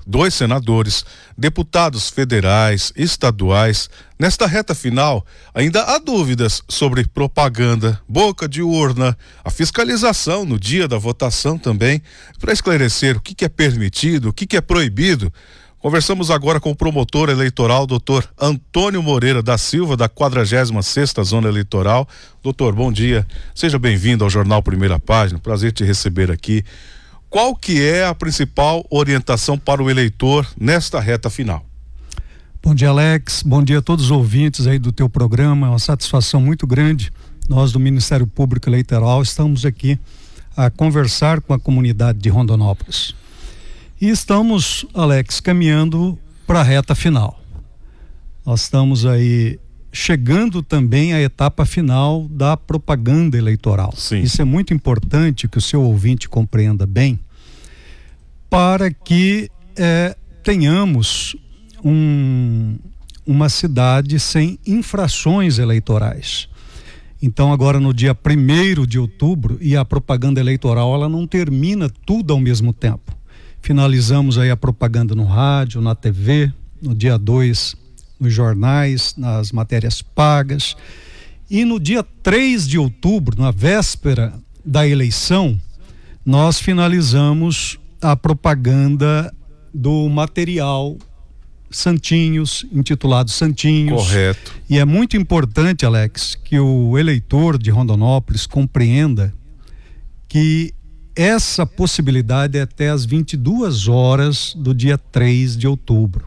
2 senadores, deputados federais, estaduais. Nesta reta final, ainda há dúvidas sobre propaganda, boca de urna, a fiscalização no dia da votação também. Para esclarecer o que é permitido, o que é proibido, conversamos agora com o promotor eleitoral, doutor Antônio Moreira da Silva, da 46ª Zona Eleitoral. Doutor, bom dia. Seja bem-vindo ao Jornal Primeira Página. Prazer te receber aqui. Qual que é a principal orientação para o eleitor nesta reta final? Bom dia, Alex. Bom dia a todos os ouvintes aí do teu programa. É uma satisfação muito grande. Nós do Ministério Público Eleitoral estamos aqui a conversar com a comunidade de Rondonópolis. E estamos, Alex, caminhando para a reta final. Nós estamos aí chegando também à etapa final da propaganda eleitoral. Sim. Isso é muito importante que o seu ouvinte compreenda bem, para que tenhamos uma cidade sem infrações eleitorais. Então agora no dia 1º de outubro, e a propaganda eleitoral ela não termina tudo ao mesmo tempo. Finalizamos aí a propaganda no rádio, na TV, no dia 2 nos jornais, nas matérias pagas, e no dia 3 de outubro, na véspera da eleição, nós finalizamos a propaganda do material Santinhos, intitulado Santinhos. Correto. E é muito importante, Alex, que o eleitor de Rondonópolis compreenda que essa possibilidade é até às 22 horas do dia 3 de outubro.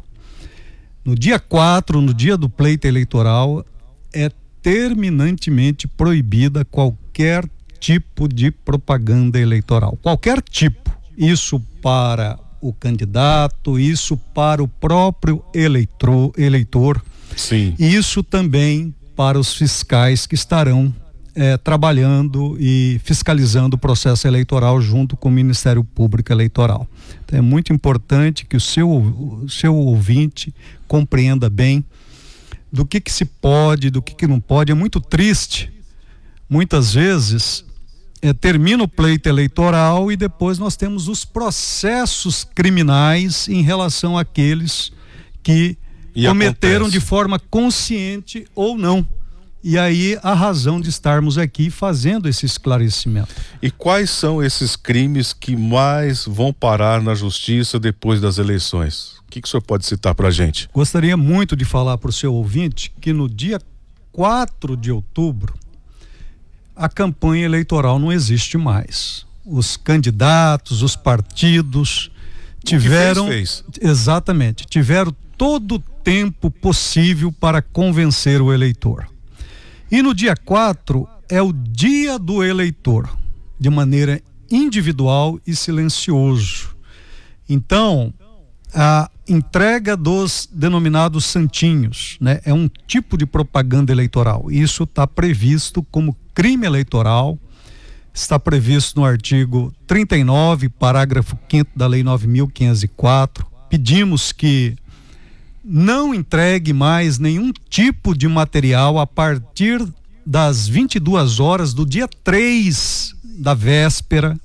No dia 4, no dia do pleito eleitoral, é terminantemente proibida qualquer tipo de propaganda eleitoral. Qualquer tipo. Isso para o candidato, isso para o próprio eleitor. Sim. Isso também para os fiscais que estarão trabalhando e fiscalizando o processo eleitoral junto com o Ministério Público Eleitoral. Então é muito importante que o seu ouvinte compreenda bem do que se pode, do que não pode. É muito triste, muitas vezes, termina o pleito eleitoral e depois nós temos os processos criminais em relação àqueles que cometeram de forma consciente ou não. E aí a razão de estarmos aqui fazendo esse esclarecimento. E quais são esses crimes que mais vão parar na justiça depois das eleições? O que o senhor pode citar para a gente? Gostaria muito de falar para o seu ouvinte que no dia 4 de outubro a campanha eleitoral não existe mais. Os candidatos, os partidos tiveram exatamente, tiveram todo o tempo possível para convencer o eleitor. E no dia 4 é o dia do eleitor, de maneira individual e silencioso. Então, a entrega dos denominados santinhos, né, é um tipo de propaganda eleitoral. Isso está previsto como crime eleitoral, está previsto no artigo 39, parágrafo 5º da Lei 9.504. Pedimos que não entregue mais nenhum tipo de material a partir das 22 horas do dia 3 da véspera.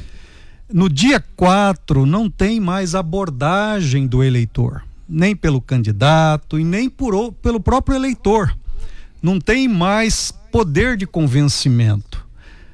No dia 4 não tem mais abordagem do eleitor, nem pelo candidato e nem pelo próprio eleitor. Não tem mais poder de convencimento.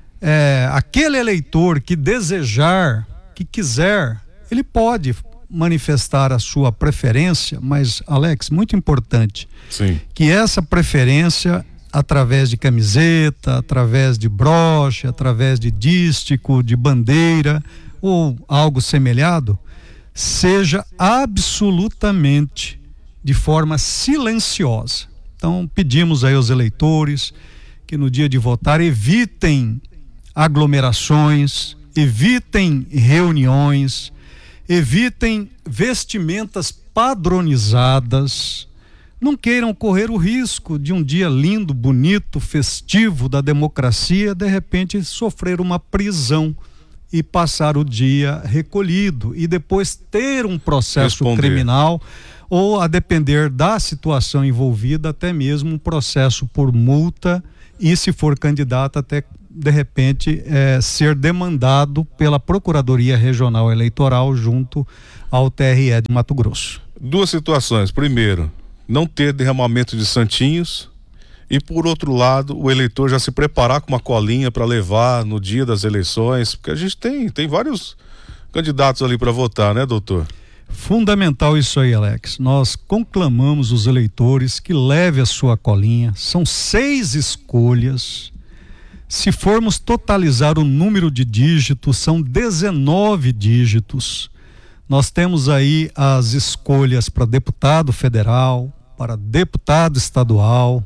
Aquele eleitor que desejar, que quiser, ele pode manifestar a sua preferência, mas, Alex, muito importante, sim, que essa preferência, através de camiseta, através de broche, através de dístico, de bandeira ou algo semelhado, seja absolutamente de forma silenciosa. Então pedimos aí aos eleitores que no dia de votar evitem aglomerações, evitem reuniões, evitem vestimentas padronizadas, não queiram correr o risco de um dia lindo, bonito, festivo da democracia, de repente sofrer uma prisão e passar o dia recolhido e depois ter um processo criminal ou, a depender da situação envolvida, até mesmo um processo por multa e, se for candidato, até de repente, ser demandado pela Procuradoria Regional Eleitoral junto ao TRE de Mato Grosso. Duas situações. Primeiro, não ter derramamento de santinhos, e por outro lado, o eleitor já se preparar com uma colinha para levar no dia das eleições, porque a gente tem vários candidatos ali para votar, né, doutor? Fundamental isso aí, Alex. Nós conclamamos os eleitores que levem a sua colinha. São 6 escolhas. Se formos totalizar o número de dígitos, são 19 dígitos. Nós temos aí as escolhas para deputado federal, para deputado estadual,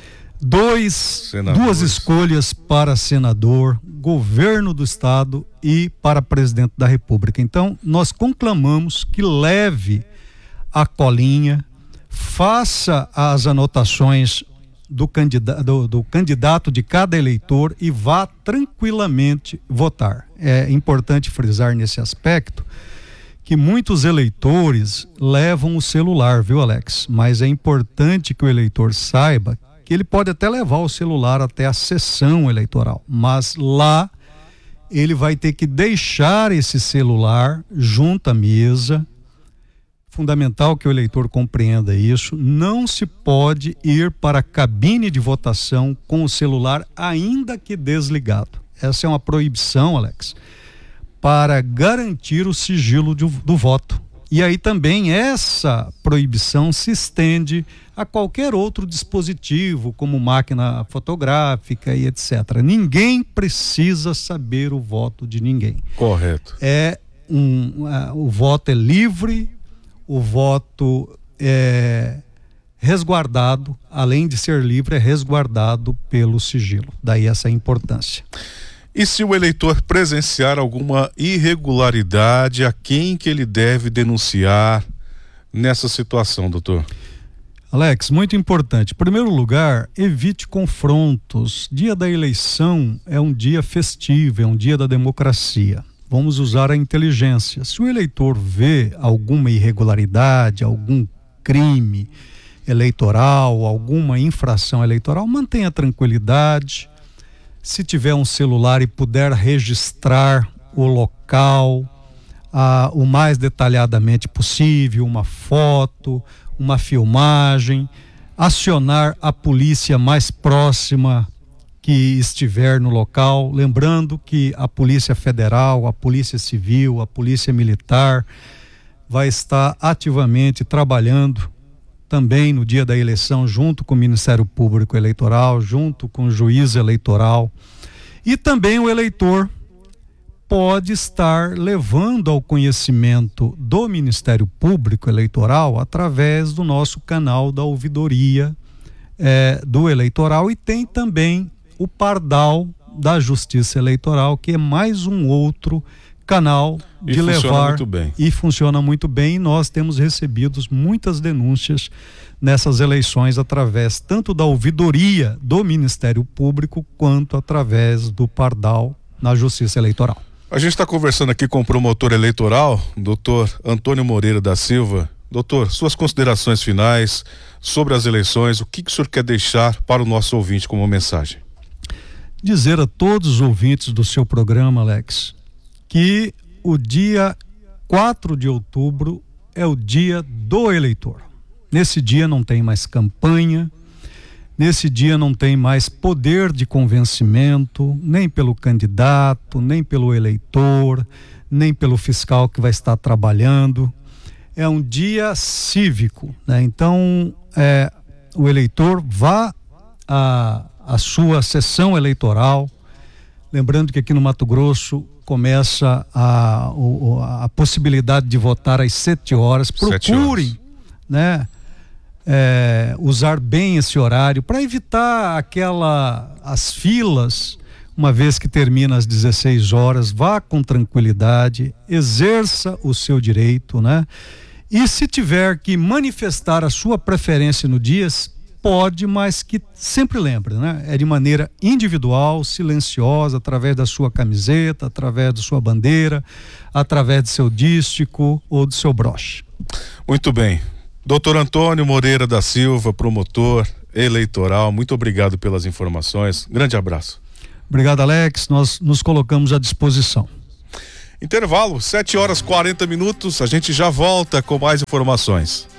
duas escolhas para senador, governo do estado e para presidente da República. Então, nós conclamamos que leve a colinha, faça as anotações do candidato de cada eleitor e vá tranquilamente votar. É importante frisar nesse aspecto que muitos eleitores levam o celular, viu, Alex? Mas é importante que o eleitor saiba que ele pode até levar o celular até a sessão eleitoral, mas lá ele vai ter que deixar esse celular junto à mesa. Fundamental que o eleitor compreenda isso. Não se pode ir para a cabine de votação com o celular ainda que desligado. Essa é uma proibição, Alex, para garantir o sigilo do voto. E aí também essa proibição se estende a qualquer outro dispositivo, como máquina fotográfica e etc. Ninguém precisa saber o voto de ninguém. Correto. O voto é livre, o voto é resguardado, além de ser livre, é resguardado pelo sigilo. Daí essa importância. E se o eleitor presenciar alguma irregularidade, a quem que ele deve denunciar nessa situação, doutor? Alex, muito importante. Em primeiro lugar, evite confrontos. Dia da eleição é um dia festivo, é um dia da democracia. Vamos usar a inteligência. Se o eleitor vê alguma irregularidade, algum crime eleitoral, alguma infração eleitoral, mantenha tranquilidade. Se tiver um celular e puder registrar o local o mais detalhadamente possível, uma foto, uma filmagem, acionar a polícia mais próxima que estiver no local, lembrando que a Polícia Federal, a Polícia Civil, a Polícia Militar vai estar ativamente trabalhando também no dia da eleição, junto com o Ministério Público Eleitoral, junto com o juiz eleitoral. E também o eleitor pode estar levando ao conhecimento do Ministério Público Eleitoral através do nosso canal da ouvidoria do eleitoral, e tem também o Pardal da Justiça Eleitoral, que é mais um outro canal de levar, muito bem. E funciona muito bem. E nós temos recebido muitas denúncias nessas eleições através tanto da ouvidoria do Ministério Público quanto através do Pardal na Justiça Eleitoral. A gente está conversando aqui com o promotor eleitoral, doutor Antônio Moreira da Silva. Doutor, suas considerações finais sobre as eleições, o que o senhor quer deixar para o nosso ouvinte como mensagem? Dizer a todos os ouvintes do seu programa, Alex, que o dia 4 de outubro é o dia do eleitor. Nesse dia não tem mais campanha, nesse dia não tem mais poder de convencimento, nem pelo candidato, nem pelo eleitor, nem pelo fiscal que vai estar trabalhando. É um dia cívico, né? Então, o eleitor vá à sua sessão eleitoral, lembrando que aqui no Mato Grosso começa a possibilidade de votar às 7 horas. Procurem, né, usar bem esse horário para evitar as filas, uma vez que termina às 16 horas. Vá com tranquilidade, exerça o seu direito, né? E se tiver que manifestar a sua preferência no dia, pode, mas que sempre lembre, né? É de maneira individual, silenciosa, através da sua camiseta, através da sua bandeira, através do seu dístico ou do seu broche. Muito bem. Doutor Antônio Moreira da Silva, promotor eleitoral, muito obrigado pelas informações. Grande abraço. Obrigado, Alex. Nós nos colocamos à disposição. Intervalo, 7 horas 40 minutos. A gente já volta com mais informações.